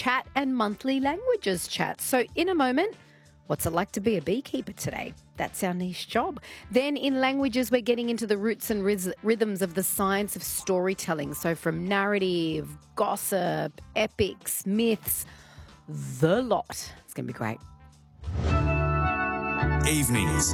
chat and monthly languages chat. So in a moment, what's it like to be a beekeeper today? That's our niche job. Then in languages, we're getting into the roots and rhythms of the science of storytelling. So from narrative, gossip, epics, myths, the lot. It's going to be great. Evenings.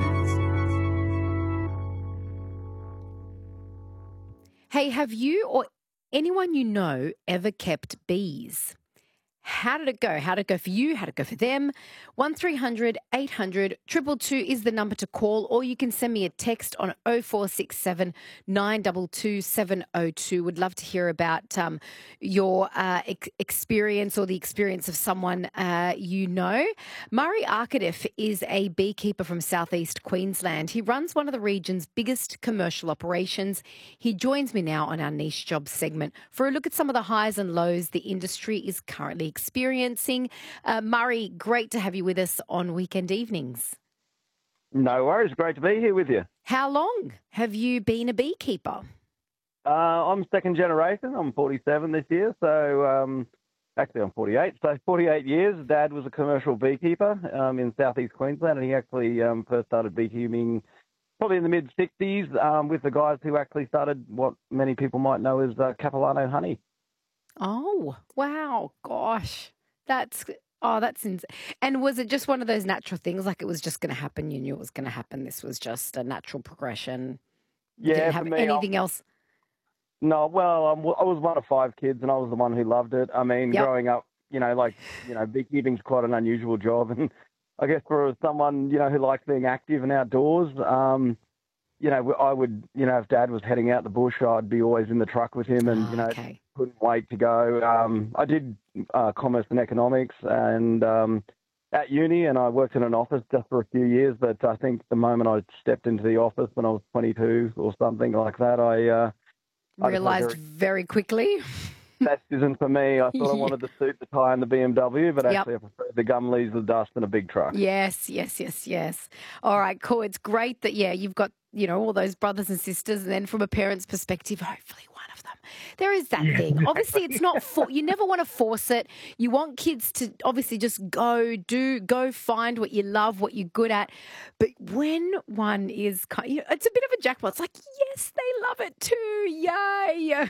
Hey, have you or anyone you know ever kept bees? How did it go? How did it go for you? How did it go for them? 1300 800 222 is the number to call, or you can send me a text on 0467 922 702. Would love to hear about your experience or the experience of someone you know. Murray Arkadeff is a beekeeper from southeast Queensland. He runs one of the region's biggest commercial operations. He joins me now on our niche job segment for a look at some of the highs and lows the industry is currently experiencing. Murray, great to have you with us on Weekend Evenings. No worries. Great to be here with you. How long have you been a beekeeper? I'm second generation. I'm 47 this year. So actually I'm 48. So 48 years. Dad was a commercial beekeeper in southeast Queensland, and he actually first started beekeeping probably in the mid-60s with the guys who actually started what many people might know as Capilano honey. Oh, wow. Gosh. That's insane. And was it just one of those natural things, like it was just going to happen? You knew it was going to happen. This was just a natural progression. You didn't have anything else? No, well, I was one of 5 kids, and I was the one who loved it. I mean, growing up, beekeeping's quite an unusual job. And I guess for someone, who likes being active and outdoors, I would, if Dad was heading out the bush, I'd be always in the truck with him and, couldn't wait to go. I did commerce and economics and at uni, and I worked in an office just for a few years. But I think the moment I stepped into the office when I was 22 or something like that, I realised very quickly. That isn't for me. I thought I wanted the suit, the tie, and the BMW, but actually I prefer the gum leaves, the dust, and a big truck. Yes. All right, cool. It's great that, you've got, all those brothers and sisters, and then from a parent's perspective, hopefully one of them. There is that thing. Obviously, it's not you never want to force it. You want kids to obviously just go find what you love, what you're good at. But when one is it's a bit of a jackpot. It's like, yes, they love it too. Yay.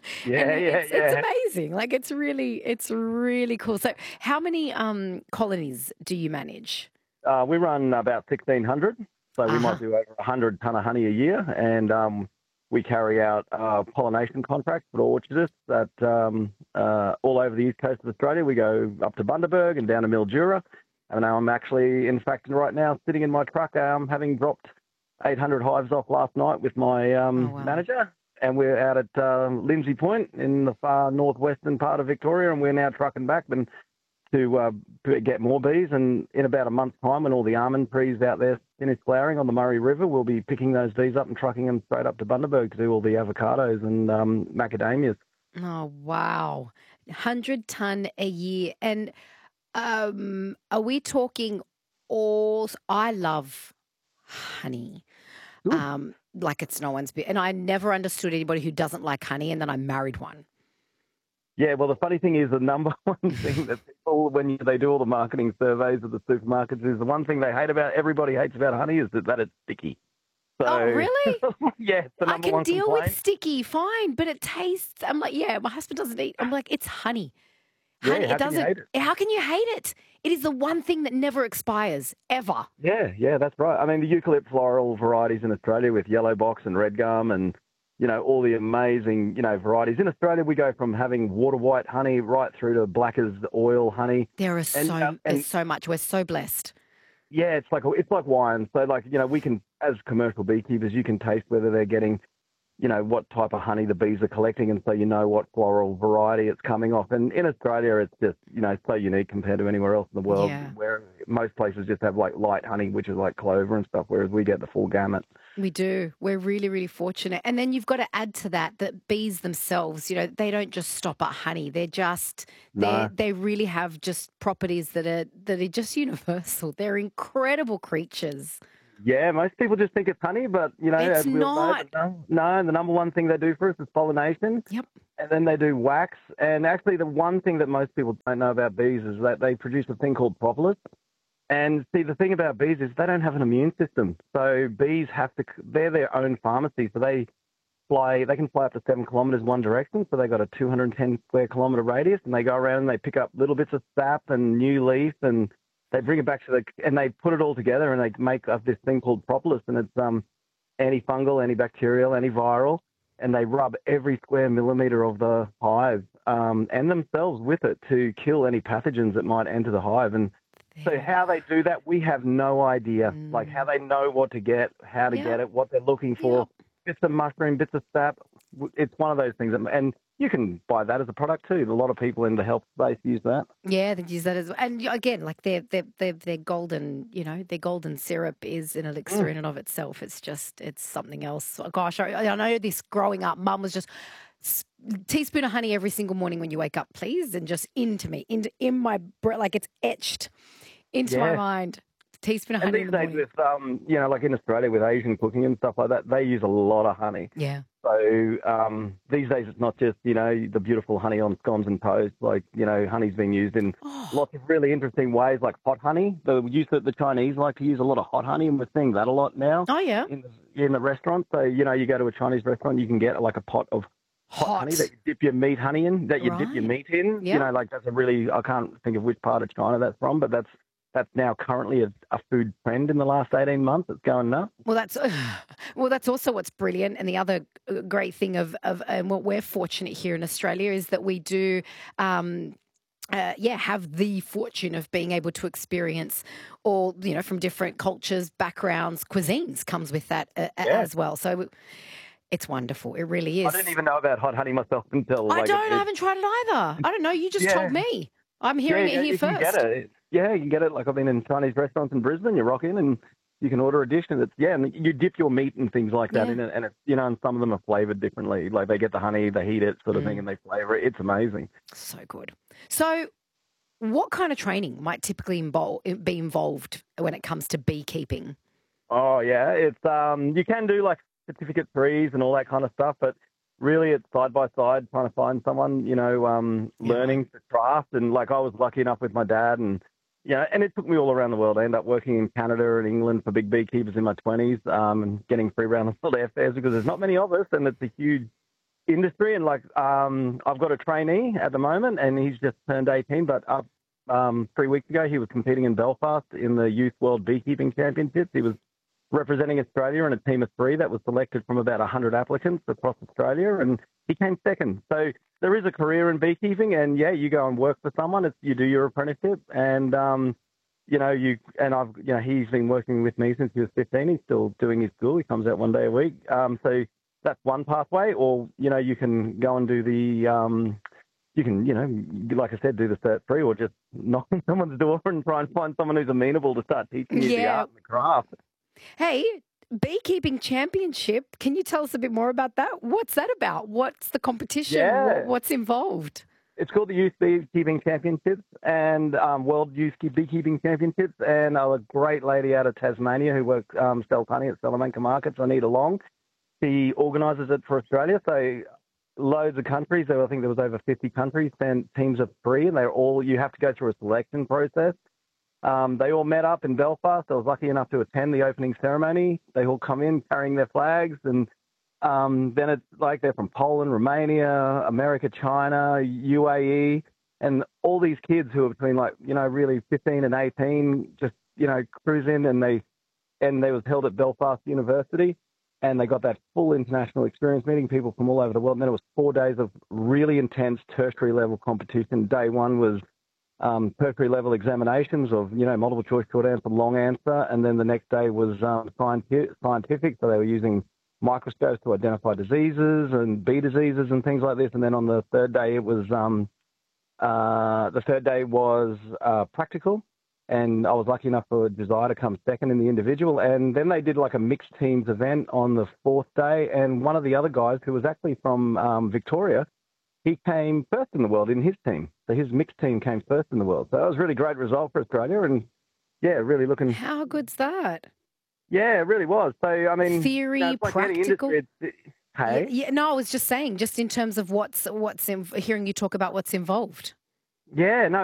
It's amazing. Like it's really cool. So how many colonies do you manage? We run about 1,600. So we might do over 100 tonne of honey a year, and we carry out pollination contracts for orchardists that all over the east coast of Australia. We go up to Bundaberg and down to Mildura, and now I'm actually, in fact, right now sitting in my truck, having dropped 800 hives off last night with my manager, and we're out at Lindsay Point in the far northwestern part of Victoria, and we're now trucking back to get more bees. And in about a month's time, when all the almond trees out there finish flowering on the Murray River, we'll be picking those bees up and trucking them straight up to Bundaberg to do all the avocados and macadamias. Oh, wow. 100 tonne a year. And are we talking I love honey. Like it's no one's business. And I never understood anybody who doesn't like honey, and then I married one. Yeah, well, the funny thing is the number one thing that people, when they do all the marketing surveys of the supermarkets, is the one thing everybody hates about honey is that it's sticky. So, oh, really? Yeah, it's the number one I can deal complaint. with sticky, fine, but it tastes, I'm like, my husband doesn't eat. I'm like, it's honey. Honey, how can you hate it? How can you hate it? It is the one thing that never expires, ever. Yeah, that's right. I mean, the eucalypt floral varieties in Australia with yellow box and red gum and all the amazing, varieties. In Australia, we go from having water white honey right through to black as oil honey. There's so much. We're so blessed. Yeah, it's like wine. So, we can, as commercial beekeepers, you can taste whether they're getting, what type of honey the bees are collecting, and so what floral variety it's coming off. And in Australia, it's just, so unique compared to anywhere else in the world, where most places just have light honey, which is like clover and stuff, whereas we get the full gamut. We do. We're really, really fortunate. And then you've got to add to that bees themselves, they don't just stop at honey. They're just, they really have just properties that are just universal. They're incredible creatures. Yeah, most people just think it's honey, but It's as we all know, not. the number one thing they do for us is pollination, Yep. and then they do wax. And actually, the one thing that most people don't know about bees is that they produce a thing called propolis. And see, the thing about bees is they don't have an immune system, so bees they're their own pharmacy, so they can fly up to 7 kilometers one direction, so they got a 210 square kilometer radius, and they go around and they pick up little bits of sap and new leaf, and they bring it back and they put it all together, and they make up this thing called propolis, and it's antifungal, antibacterial, antiviral, and they rub every square millimeter of the hive and themselves with it to kill any pathogens that might enter the hive. And so how they do that, we have no idea. Like how they know what to get, how to get it, what they're looking for. Bits of mushroom, bits of sap. It's one of those things. And you can buy that as a product too. A lot of people in the health space use that. Yeah, they use that as well. And again, like their golden, their golden syrup is an elixir in and of itself. It's something else. Gosh, I know this growing up, Mum was just teaspoon of honey every single morning when you wake up, please, and just in my breath, like it's etched into my mind. Teaspoon of honey in the morning. These days, like in Australia with Asian cooking and stuff like that, they use a lot of honey. Yeah. So these days it's not just, the beautiful honey on scones and toast. Like, honey's being used in lots of really interesting ways, like hot honey. The use that the Chinese like to use a lot of hot honey, and we're seeing that a lot now. Oh, yeah. In the restaurant. So, you go to a Chinese restaurant, you can get like a pot of hot honey that you dip your meat honey in, dip your meat in. Yep. Like that's I can't think of which part of China that's from, but that's now currently a food trend in the last 18 months. It's going nuts. Well, that's also what's brilliant. And the other great thing of and what we're fortunate here in Australia is that we do have the fortune of being able to experience all, from different cultures, backgrounds, cuisines comes with that as well. So it's wonderful. It really is. I didn't even know about hot honey myself until... I haven't tried it either. I don't know. You just told me. I'm hearing it here first. You can get it. Yeah, you can get it. Like I've been in Chinese restaurants in Brisbane. You rock in and you can order a dish, and and you dip your meat and things like that in it, and it's, and some of them are flavored differently. Like they get the honey, they heat it, sort of thing, and they flavor it. It's amazing. So good. So, what kind of training might typically be involved when it comes to beekeeping? Oh yeah, it's you can do like certificate 3s and all that kind of stuff, but really it's side by side trying to find someone, learning to craft. And like I was lucky enough with my dad, and and it took me all around the world. I ended up working in Canada and England for big beekeepers in my 20s, and getting free round the world airfares because there's not many of us, and it's a huge industry. And like I've got a trainee at the moment, and he's just turned 18, but 3 weeks ago he was competing in Belfast in the Youth World Beekeeping Championships. He was representing Australia in a team of 3 that was selected from about 100 applicants across Australia, and he came second. So there is a career in beekeeping, and you go and work for someone. You do your apprenticeship, and he's been working with me since he was 15. He's still doing his school. He comes out 1 day a week. So that's one pathway, or you can go and do the you can, like I said, do the Cert 3, or just knock on someone's door and try and find someone who's amenable to start teaching you the art and the craft. Hey, Beekeeping Championship, can you tell us a bit more about that? What's that about? What's the competition? Yeah. What's involved? It's called the Youth Beekeeping Championships and World Youth Beekeeping Championships. And a great lady out of Tasmania who works sells honey at Salamanca Markets, Anita Long. She organises it for Australia. So loads of countries, I think there was over 50 countries, sent teams of 3, and you have to go through a selection process. They all met up in Belfast. I was lucky enough to attend the opening ceremony. They all come in carrying their flags, and then it's like they're from Poland, Romania, America, China, UAE, and all these kids who are between really 15 and 18 just, cruise in, and they was held at Belfast University, and they got that full international experience, meeting people from all over the world. And then it was 4 days of really intense tertiary level competition. Day 1 was tertiary level examinations of, multiple choice, short answer, long answer. And then the next day was scientific. So they were using microscopes to identify diseases and bee diseases and things like this. And then on the third day, it was, practical. And I was lucky enough for Josiah to come second in the individual. And then they did like a mixed teams event on the 4th day. And one of the other guys, who was actually from Victoria, he came first in the world in his team. So his mixed team came first in the world. So that was a really great result for Australia. And, really looking... How good's that? Yeah, it really was. So, I mean, Theory, it's like any practical. industry. Hey? Yeah, no, I was just saying, just in terms of hearing you talk about what's involved. Yeah, no,